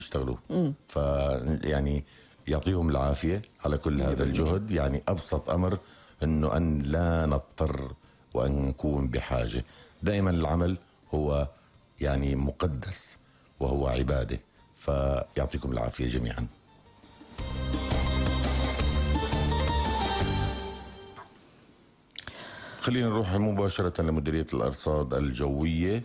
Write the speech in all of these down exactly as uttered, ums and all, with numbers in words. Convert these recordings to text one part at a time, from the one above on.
يشتغلوا. فيعني يعطيهم العافية على كل هذا الجهد. يعني أبسط أمر أنه أن لا نضطر وأن نكون بحاجة. دائما العمل هو يعني مقدس وهو عبادة، فيعطيكم العافية جميعا. خلينا نروح مباشرة لمديرية الأرصاد الجوية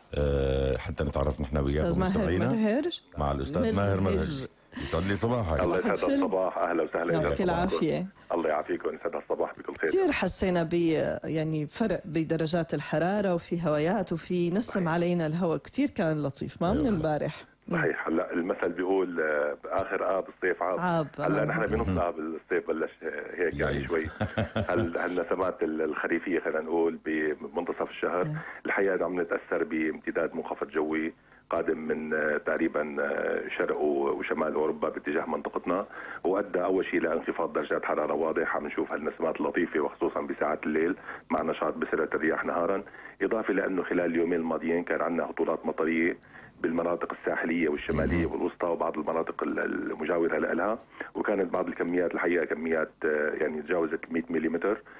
حتى نتعرف نحن وياكم مستمعينا مع الأستاذ ماهر مرهج. يسعد لي صباحك. الله يسعد الصباح. اهلا وسهلا. يعطيك العافيه. الله يعافيك ويسعد الصباح بكل خير. كثير حسينا ب يعني فرق بدرجات الحراره وفي هوايات وفي نسم علينا الهواء، كثير كان لطيف ما من امبارح. صحيح. هلا المثل بيقول باخر اب الصيف عاب, عاب. هلا نحن بنص اب الصيف بلش هيك يعني شوي. هل هالنسمات الخريفيه خلينا نقول بمنتصف الشهر الحقيقه عم نتاثر بامتداد منخفض جوي قادم من تقريبا شرق وشمال اوروبا باتجاه منطقتنا، وادى اول شيء لانخفاض درجات حراره واضح. عم نشوف هالنسمات اللطيفه وخصوصا بساعات الليل مع نشاط بسرعه الرياح نهارا، اضافه لانه خلال اليومين الماضيين كان عندنا هطولات مطريه بالمناطق الساحليه والشماليه والوسطى وبعض المناطق المجاوره لها، وكانت بعض الكميات الحقيقه كميات يعني تجاوزت مئة ملم.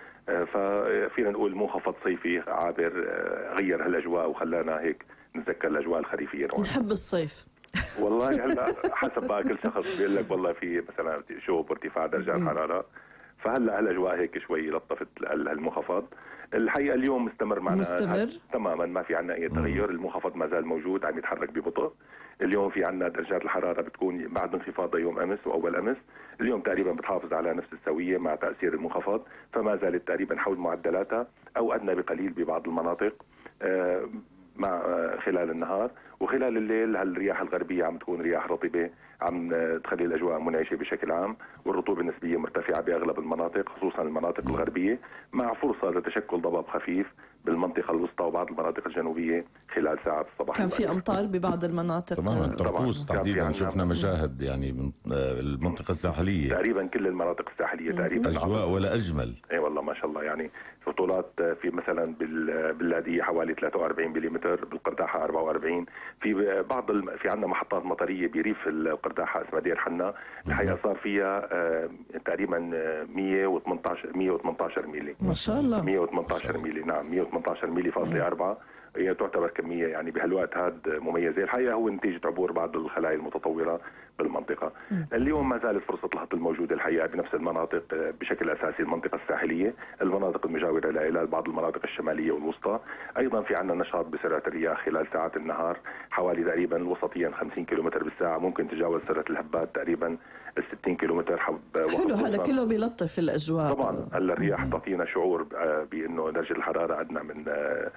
ففينا نقول منخفض صيفي عابر غير هالاجواء وخلانا هيك نتذكر الاجواء الخريفيه. نحب الصيف. والله هلا حسب بقى كل شخص بيقول لك والله في مثلا شوب ارتفاع درجات الحراره، فهلا هالاجواء هيك شوي لطفت المنخفض. الحقيقه اليوم مستمر معنا مستمر تماما، ما في عندنا اي تغير. المنخفض ما زال موجود عم يتحرك ببطء. اليوم في عندنا درجات الحراره بتكون بعد انخفاضها يوم امس واول امس، اليوم تقريبا بتحافظ على نفس السويه مع تاثير المنخفض، فما زالت تقريبا حول معدلاتها او ادنى بقليل ببعض المناطق آه مع خلال النهار. وخلال الليل هالرياح الغربية عم تكون رياح رطبة عم تخلي الأجواء منعشة بشكل عام، والرطوبة النسبية مرتفعة بأغلب المناطق خصوصا المناطق الغربية، مع فرصة لتشكل ضباب خفيف بالمنطقة الوسطى وبعض المناطق الجنوبية خلال ساعات الصباح. كان في أمطار ببعض المناطق تماما. طرطوس تحديدا شفنا مشاهد يعني من المنطقة الساحلية تقريبا كل المناطق الساحلية تقريبا أجواء ولا أجمل. اي والله ما شاء الله. يعني هطولات في مثلا باللاذقية حوالي ثلاثة وأربعين ملم، بالقرداحة أربعة وأربعين، في بعض الم... في عندنا محطات مطريه بريف القرداحه اسمها دير حنا الحقيقه صار فيها آه تقريبا مئة وثمانية عشر ميلي. ما شاء الله. مئة وثمانية عشر ميلي. نعم مئة وثمانية عشر ميلي فاصلة أربعة. هي تعتبر كميه يعني بهالوقت هذا مميزه. الحقيقه هو نتيجه عبور بعض الخلايا المتطوره بالمنطقه. مم. اليوم ما زالت فرصه الهطل الموجوده الحقيقه بنفس المناطق بشكل اساسي المنطقه الساحليه، المناطق المجاوره لها، بعض المناطق الشماليه والوسطى. ايضا في عندنا نشاط بسرعه الرياح خلال ساعات النهار حوالي تقريبا وسطيا خمسين كيلومتر بالساعه، ممكن تتجاوز سرعه الهبات تقريبا ستين كيلومتر. حلو، هذا كله بيلطف الاجواء. طبعا هلا الرياح تعطينا شعور بانه درجه الحراره ادنى من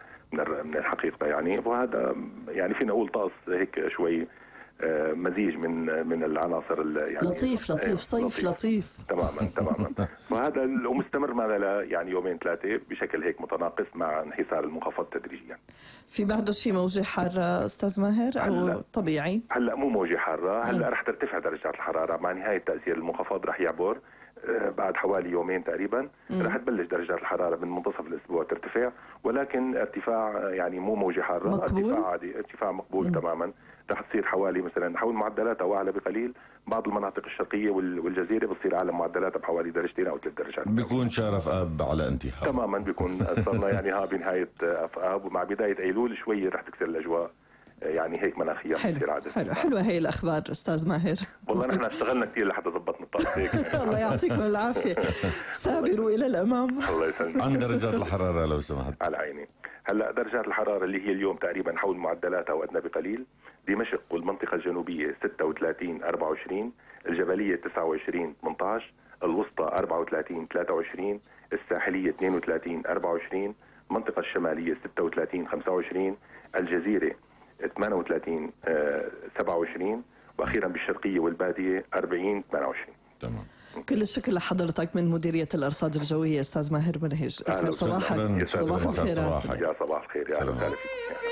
من الحقيقه يعني، وهذا يعني فينا نقول طقس هيك شوي مزيج من من العناصر يعني لطيف لطيف صيف لطيف, لطيف. تماما تماما. وهذا ومستمر معنا يعني يومين ثلاثه بشكل هيك متناقص مع انحسار المنخفض تدريجيا. في بعده شيء موجة حارة استاذ ماهر او طبيعي؟ هلا مو موجة حارة، هلا رح ترتفع درجات الحراره مع نهايه تاثير المنخفض، رح يعبر بعد حوالي يومين تقريبا رح تبلش درجات الحراره من منتصف الاسبوع ترتفع، ولكن ارتفاع يعني مو موجة حاره، مقبول. ارتفاع عادي، ارتفاع مقبول. مم. تماما. رح تصير حوالي مثلا حول معدلاتها واعلى بقليل. بعض المناطق الشرقيه والجزيره بتصير اعلى معدلاتها بحوالي درجتين او ثلاث درجات. بيكون شارف اب على انتهاء. تماما بيكون صرنا يعني ها بنهايه اب، ومع بدايه ايلول شوي رح تكسر الاجواء يعني هيك مناخيا بتصير عادة. حلو حلوه هي الاخبار استاذ ماهر. والله نحن اشتغلنا كثير لحتى ضبطنا الطقس هيك. الله يعطيكم العافيه. سابروا الى الامام. الله يسلمك. عن درجات الحراره لو سمحت. على عيني. هلا درجات الحراره اللي هي اليوم تقريبا حول معدلاتها وادنى بقليل. دمشق والمنطقه الجنوبيه ستة وثلاثين أربعة وعشرين، الجبليه تسعة وعشرين ثمانية عشر، الوسطى أربعة وثلاثين ثلاثة وعشرين، الساحليه اثنين وثلاثين أربعة وعشرين، المنطقه الشماليه ستة وثلاثين خمسة وعشرين، الجزيره ثمانية وثلاثين سبعة وعشرين، واخيرا بالشرقيه والباديه أربعين ثمانية وعشرين. تمام. كل الشكر لحضرتك من مديرية الأرصاد الجوية أستاذ ماهر مرهج. صباحك. صباح الخير. يا صباح الخير يا اهلا وسهلا فيك.